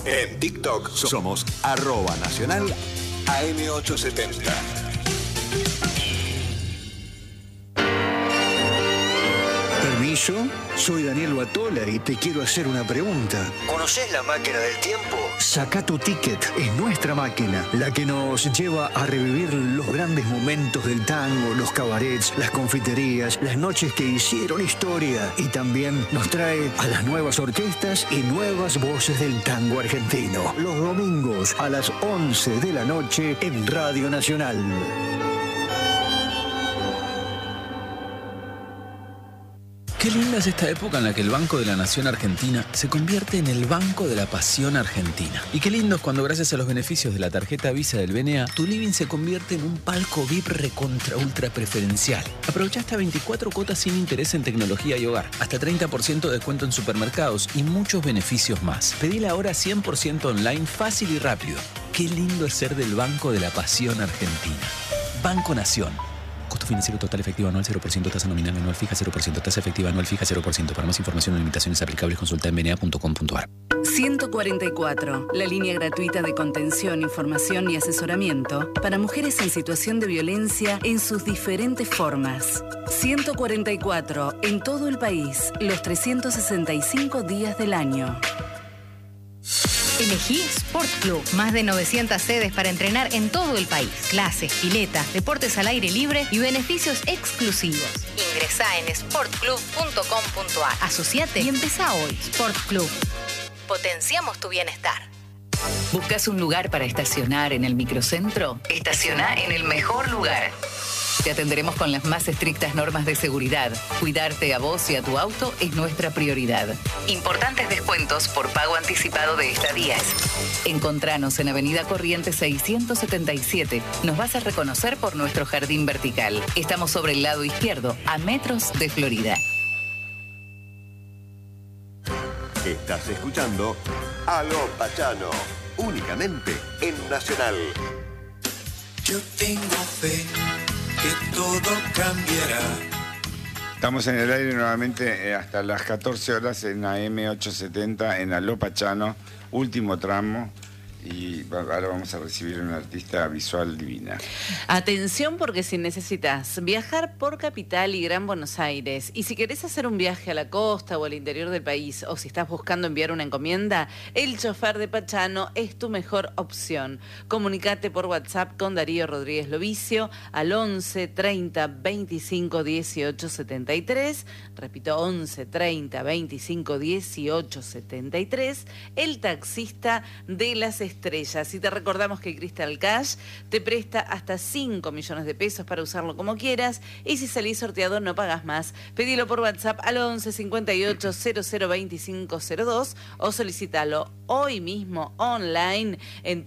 En TikTok somos @nacional AM870. Permiso, soy Daniel Batola y te quiero hacer una pregunta. ¿Conocés la máquina del tiempo? Saca tu ticket, es nuestra máquina, la que nos lleva a revivir los grandes momentos del tango, los cabarets, las confiterías, las noches que hicieron historia y también nos trae a las nuevas orquestas y nuevas voces del tango argentino. Los domingos a las 11 de la noche en Radio Nacional. Qué linda es esta época en la que el Banco de la Nación Argentina se convierte en el Banco de la Pasión Argentina. Y qué lindo es cuando, gracias a los beneficios de la tarjeta Visa del BNA, tu living se convierte en un palco VIP recontra ultra preferencial. Aprovecha hasta 24 cuotas sin interés en tecnología y hogar, hasta 30% de descuento en supermercados y muchos beneficios más. Pedila ahora 100% online, fácil y rápido. Qué lindo es ser del Banco de la Pasión Argentina. Banco Nación. Costo financiero total efectivo anual 0%, tasa nominal anual fija 0%, tasa efectiva anual fija 0%. Para más información o limitaciones aplicables consulta en bna.com.ar. 144, la línea gratuita de contención, información y asesoramiento para mujeres en situación de violencia en sus diferentes formas. 144, en todo el país, los 365 días del año. Elegí Sport Club. Más de 900 sedes para entrenar en todo el país. Clases, piletas, deportes al aire libre y beneficios exclusivos. Ingresá en sportclub.com.ar. Asociate y empezá hoy. Sport Club. Potenciamos tu bienestar. ¿Buscas un lugar para estacionar en el microcentro? Estaciona en el mejor lugar. Te atenderemos con las más estrictas normas de seguridad. Cuidarte a vos y a tu auto es nuestra prioridad. Importantes descuentos por pago anticipado de estadías. Encontranos en Avenida Corrientes 677. Nos vas a reconocer por nuestro jardín vertical. Estamos sobre el lado izquierdo, a metros de Florida. Estás escuchando Aló Pachano, únicamente en Nacional. Yo tengo fe que todo cambiará. Estamos en el aire nuevamente hasta las 14 horas en AM870 en Aló Pachano, último tramo. Y ahora vamos a recibir a una artista visual divina. Atención, porque si necesitas viajar por Capital y Gran Buenos Aires, y si querés hacer un viaje a la costa o al interior del país, o si estás buscando enviar una encomienda, el chofer de Pachano es tu mejor opción. Comunicate por WhatsApp con Darío Rodríguez Lovicio al 11 30 25 18 73. Repito, 11 30 25 18 73. El taxista de las estrellas. Y te recordamos que Crystal Cash te presta hasta 5 millones de pesos para usarlo como quieras, y si salís sorteado no pagas más. Pedilo por WhatsApp al 11 58 00 25 02 o solicítalo hoy mismo online en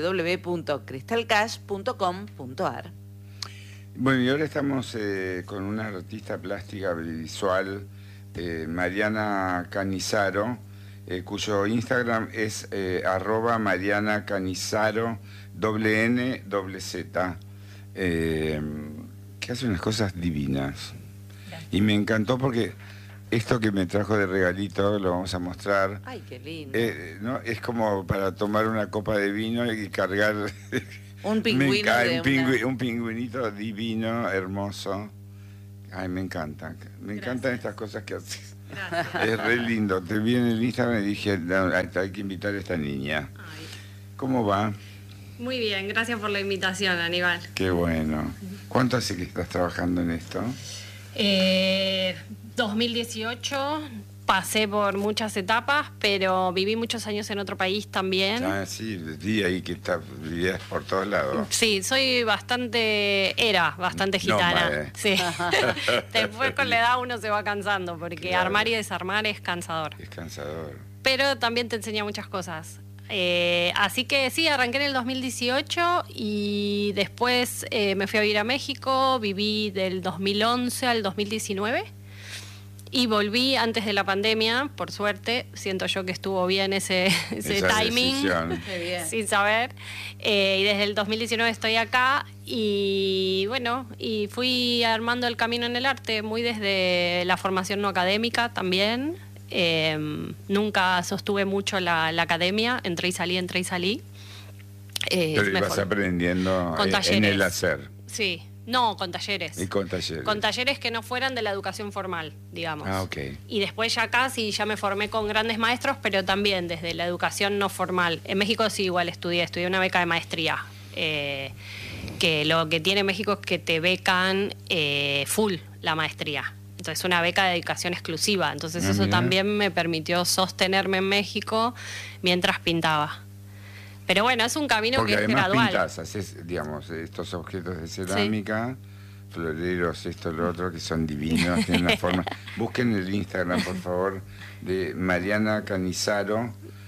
www.crystalcash.com.ar. Bueno, y ahora estamos con una artista plástica visual, Mariana Canizaro, cuyo Instagram es @Mariana Canizaro, @NNZ, que hace unas cosas divinas. Gracias. Y me encantó porque esto que me trajo de regalito lo vamos a mostrar. Ay, qué lindo. ¿No? Es como para tomar una copa de vino y cargar un pingüino un pingüinito divino, hermoso. Ay, me encanta. Me encantan estas cosas que haces. Gracias. Es re lindo. Te vi en el Instagram y dije, no, hay que invitar a esta niña. Ay. ¿Cómo va? Muy bien, gracias por la invitación, Aníbal. Qué bueno. ¿Cuánto hace que estás trabajando en esto? 2018, pasé por muchas etapas, pero viví muchos años en otro país también. Ah, sí, vi ahí que vivías por todos lados. Sí, era bastante gitana. Sí. Después con la edad uno se va cansando, porque claro, armar y desarmar es cansador. Es cansador. Pero también te enseña muchas cosas. Así que sí, arranqué en el 2018 y después me fui a vivir a México, viví del 2011 al 2019 y volví antes de la pandemia, por suerte. Siento yo que estuvo bien ese timing, sin saber. Y desde el 2019 estoy acá y bueno, y fui armando el camino en el arte, muy desde la formación no académica también. Nunca sostuve mucho la academia, entré y salí. Pero ibas aprendiendo con en talleres. el hacer. Sí, no, con talleres. Y con talleres. Con talleres que no fueran de la educación formal, digamos. Ah, ok. Y después ya acá sí, ya me formé con grandes maestros, pero también desde la educación no formal. En México sí igual estudié una beca de maestría. Que lo que tiene México es que te becan full la maestría. Entonces una beca de dedicación exclusiva. Entonces eso mira. también me permitió sostenerme en México mientras pintaba. Pero bueno, es un camino Porque que es además gradual. pintas, haces, digamos, estos objetos de cerámica, floreros, esto, lo otro, que son divinos, tienen una forma. Busquen el Instagram, por favor, de Mariana Canizaro.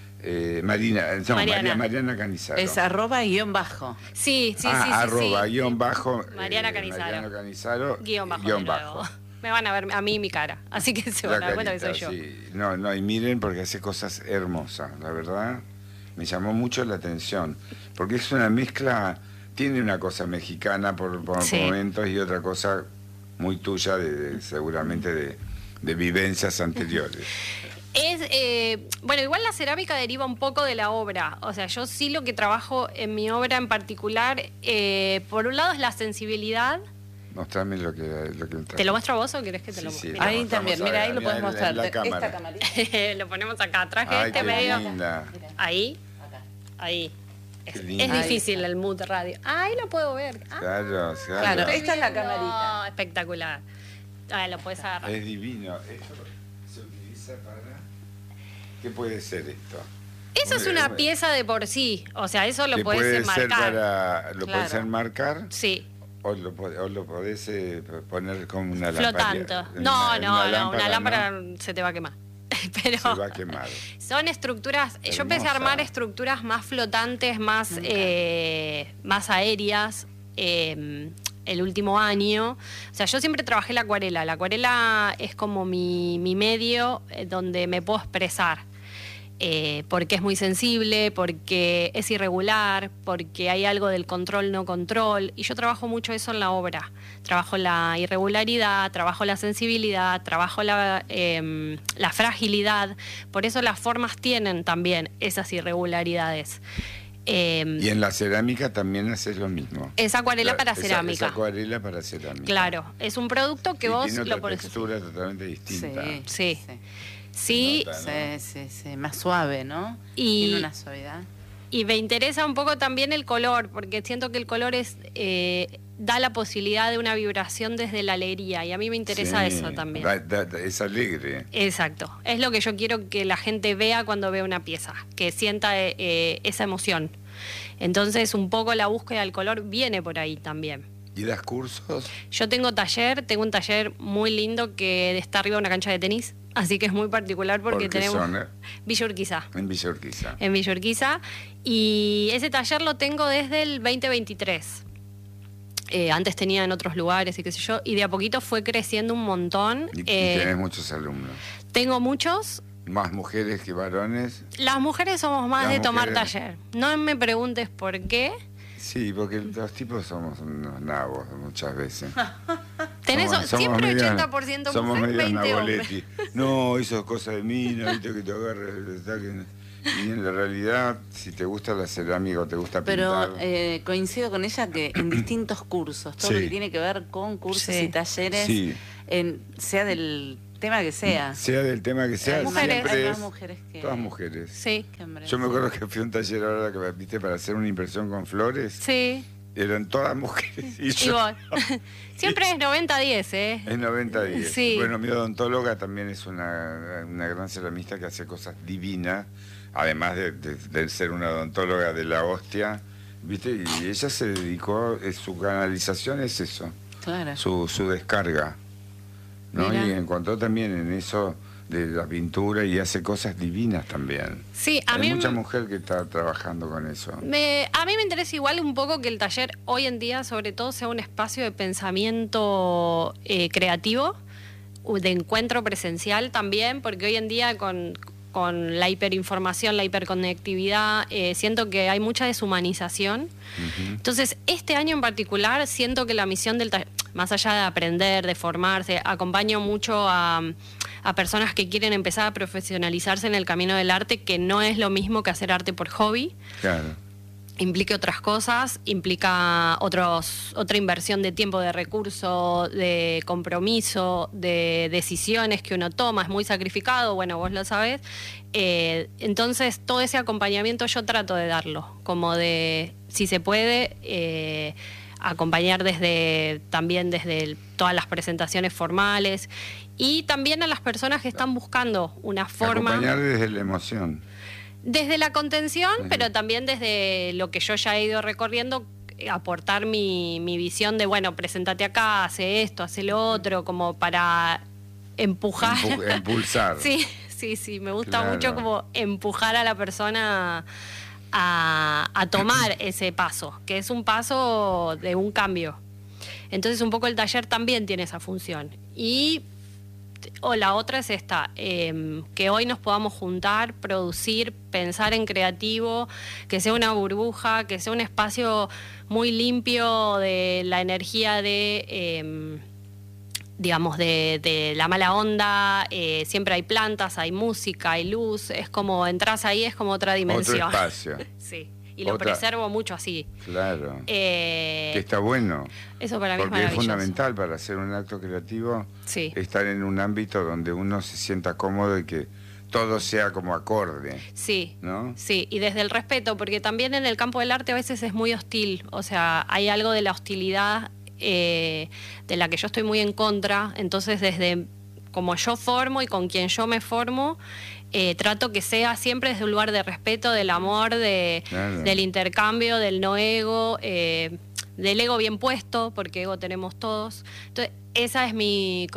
Mariana Canizaro. Es @_. Sí. Mariana Canizaro. Guión bajo. Me van a ver a mí y mi cara, así que se van a dar cuenta que soy yo. Sí. No, y miren porque hace cosas hermosas, la verdad. Me llamó mucho la atención, porque es una mezcla, tiene una cosa mexicana por momentos y otra cosa muy tuya, seguramente de vivencias anteriores. Bueno, igual la cerámica deriva un poco de la obra. O sea, yo sí lo que trabajo en mi obra en particular, por un lado es la sensibilidad. Mostrame lo que ¿Te lo muestro a vos o querés que te lo muestre? Ahí también, mira, ahí lo puedes mostrar. La cámara. Esta camarita. Lo ponemos acá. Traje Ay, qué medio. linda. Ahí. Ahí. Qué Es lindo. difícil el mood radio. Ahí lo puedo ver. Claro. Claro, esta es la camarita. Espectacular. Lo puedes agarrar. Es divino. Esto se utiliza para... ¿Qué puede ser esto? Eso es una pieza de por sí. O sea, eso lo puedes enmarcar. ¿Lo puedes enmarcar? Sí. O lo podés poner como una Flotante. lámpara. Una lámpara se te va a quemar. Pero se va a quemar. Son estructuras. Hermosa. Yo empecé a armar estructuras más flotantes, más aéreas. El último año. O sea, yo siempre trabajé la acuarela. La acuarela es como mi medio donde me puedo expresar. Porque es muy sensible, porque es irregular, porque hay algo del control, no control. Y yo trabajo mucho eso en la obra. Trabajo la irregularidad, trabajo la sensibilidad, trabajo la fragilidad. Por eso las formas tienen también esas irregularidades. Y en la cerámica también haces lo mismo. Es acuarela para cerámica. Es acuarela para cerámica. Claro, es un producto que vos tiene lo otra pones. textura totalmente distinta. Sí. Sí, más suave, ¿no? Tiene una suavidad. Y me interesa un poco también el color, porque siento que el color da la posibilidad de una vibración desde la alegría, y a mí me interesa eso también. Es alegre. Exacto. Es lo que yo quiero que la gente vea cuando ve una pieza, que sienta esa emoción. Entonces, un poco la búsqueda del color viene por ahí también. ¿Y das cursos? Yo tengo un taller muy lindo que está arriba de una cancha de tenis, así que es muy particular porque tenemos... Villa Urquiza. En Villa Urquiza. En Villa Urquiza. Y ese taller lo tengo desde el 2023. Antes tenía en otros lugares y qué sé yo, y de a poquito fue creciendo un montón. Y tenés muchos alumnos. Tengo muchos. ¿Más mujeres que varones? Las mujeres somos más de tomar taller. No me preguntes por qué. Sí, porque los tipos somos unos nabos muchas veces. Tenés siempre medio, 80% mujer, somos medio 20 naboletti. No, eso es cosa de mí, no viste que te agarres. Y en la realidad, si te gusta la cerámica o te gusta pintar... Pero coincido con ella que en distintos cursos, todo lo que tiene que ver con cursos y talleres, sea del tema que sea. Sea del tema que sea, siempre hay más mujeres que... Todas mujeres. Sí. Yo me acuerdo que fui a un taller ahora que viste para hacer una impresión con flores. Sí. Eran todas mujeres. Y vos. Siempre es 90-10, ¿eh? Es 90-10. Sí. Bueno, mi odontóloga también es una gran ceramista que hace cosas divinas, además de ser una odontóloga de la hostia, ¿viste? Y ella se dedicó, su canalización es eso. Claro. Su descarga. ¿No? Y encontró también en eso de la pintura y hace cosas divinas también. Sí, hay mucha mujer que está trabajando con eso. A mí me interesa igual un poco que el taller hoy en día sobre todo sea un espacio de pensamiento creativo, de encuentro presencial también, porque hoy en día con la hiperinformación, la hiperconectividad, siento que hay mucha deshumanización. Uh-huh. Entonces, este año en particular siento que la misión del taller, más allá de aprender, de formarse, acompaño mucho a a personas que quieren empezar a profesionalizarse en el camino del arte, que no es lo mismo que hacer arte por hobby. Claro. Implica otras cosas, implica otra inversión de tiempo, de recursos, de compromiso, de decisiones que uno toma, es muy sacrificado, bueno, vos lo sabés. Entonces, todo ese acompañamiento yo trato de darlo, como de, si se puede, acompañar también desde todas las presentaciones formales, y también a las personas que están buscando una forma... Acompañar desde la emoción. Desde la contención, pero también desde lo que yo ya he ido recorriendo, aportar mi visión de, bueno, preséntate acá, hace esto, hace lo otro, como para empujar. Impulsar. Sí, me gusta mucho como empujar a la persona a tomar ese paso, que es un paso de un cambio. Entonces un poco el taller también tiene esa función. O la otra es esta, que hoy nos podamos juntar, producir, pensar en creativo, que sea una burbuja, que sea un espacio muy limpio de la energía de, digamos, de la mala onda. Siempre hay plantas, hay música, hay luz, es como entras ahí, es como otra dimensión. Otro espacio. Sí. Y lo preservo mucho así. Claro. Que está bueno. Eso para mí es maravilloso. Porque es fundamental para hacer un acto creativo, estar en un ámbito donde uno se sienta cómodo y que todo sea como acorde. Sí, ¿no? Sí, y desde el respeto, porque también en el campo del arte a veces es muy hostil. O sea, hay algo de la hostilidad de la que yo estoy muy en contra. Entonces, desde como yo formo y con quien yo me formo, trato que sea siempre desde un lugar de respeto, del amor, del intercambio, del no ego, del ego bien puesto, porque ego tenemos todos. Entonces, esa es mi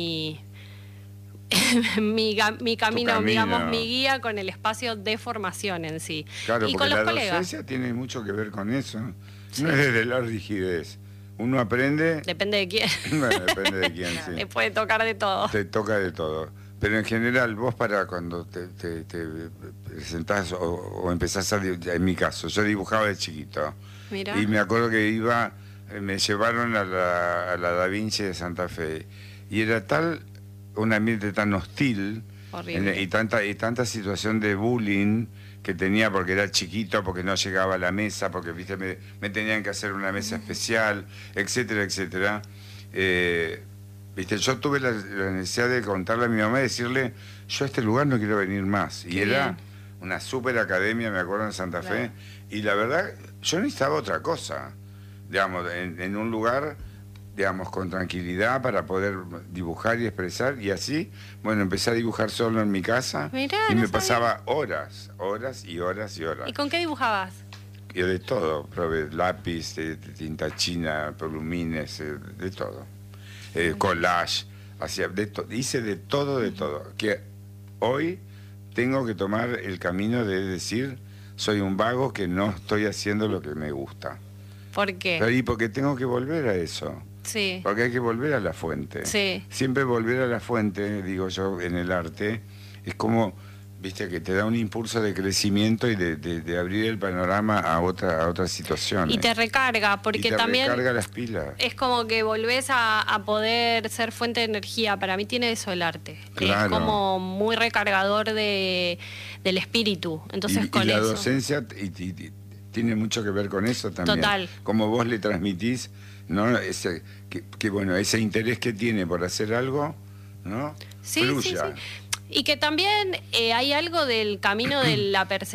camino, digamos, mi guía con el espacio de formación en sí. Claro, y porque con los la colegas. docencia tiene mucho que ver con eso. No es desde la rigidez. Uno aprende... Depende de quién. Bueno, depende de quién, sí. Te puede tocar de todo. Te toca de todo. Pero en general, vos para cuando te presentás o empezás a... En mi caso, yo dibujaba de chiquito. Mirá. Y me acuerdo que me llevaron a la Da Vinci de Santa Fe. Y era un ambiente tan hostil y tanta situación de bullying que tenía porque era chiquito, porque no llegaba a la mesa, porque viste me tenían que hacer una mesa especial, etcétera, etcétera. Viste, yo tuve la necesidad de contarle a mi mamá y decirle, yo a este lugar no quiero venir más. Y era una super academia, me acuerdo, en Santa Fe, y la verdad, yo necesitaba otra cosa, digamos, en un lugar, digamos, con tranquilidad para poder dibujar y expresar, y así, bueno, empecé a dibujar solo en mi casa. Mirá, y no me sabía. pasaba horas y horas. ¿Y con qué dibujabas? Y de todo, probé lápiz, tinta china, plumines, de todo. Collage, hice de todo, que hoy tengo que tomar el camino de decir, soy un vago que no estoy haciendo lo que me gusta. ¿Por qué? Pero, y porque tengo que volver a eso. Sí. Porque hay que volver a la fuente. Sí. Siempre volver a la fuente, digo yo, en el arte, es como, viste, que te da un impulso de crecimiento y de abrir el panorama a otras situaciones. Y te recarga, porque y te también recarga las pilas. es como que volvés a poder ser fuente de energía. Para mí tiene eso el arte. Claro. Es como muy recargador del espíritu. Entonces y con la eso. docencia tiene mucho que ver con eso también. Total. Como vos le transmitís, ¿no? Ese interés que tiene por hacer algo, ¿no? Sí, Fluya. sí. Y que también hay algo del camino de la percepción